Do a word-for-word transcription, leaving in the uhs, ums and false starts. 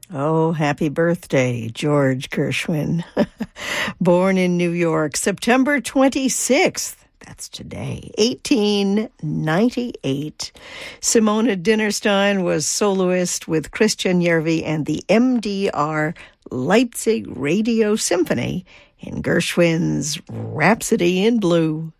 Oh, happy birthday, George Gershwin. Born in New York, September twenty-sixth. That's today, eighteen ninety-eight. Simona Dinnerstein was soloist with Christian Järvi and the M D R Leipzig Radio Symphony in Gershwin's Rhapsody in Blue.